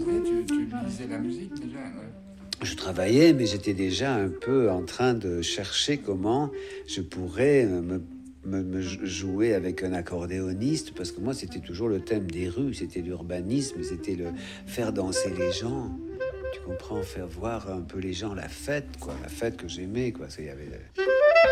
Oui, tu lisais la musique déjà, ouais. Je travaillais, mais j'étais déjà un peu en train de chercher comment je pourrais me jouer avec un accordéoniste, parce que moi, c'était toujours le thème des rues, c'était l'urbanisme, c'était le faire danser les gens. Tu comprends, faire voir un peu les gens la fête, quoi, la fête que j'aimais, quoi. Il y avait